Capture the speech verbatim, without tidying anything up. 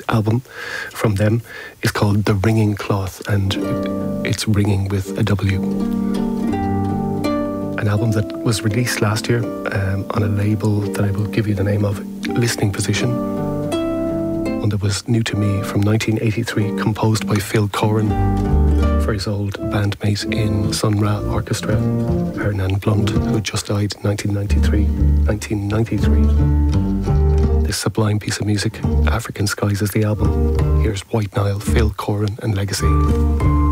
album from them is called The Ringing Cloth, and it's ringing with a W. An album that was released last year um, on a label that I will give you the name of, Listening Position. One that was new to me from nineteen eighty-three, composed by Phil Coran for his old bandmate in Sun Ra Orchestra, Hernan Blunt, who just died in nineteen ninety-three. This sublime piece of music, African Skies, is the album. Here's White Nile, Phil Coran and Legacy.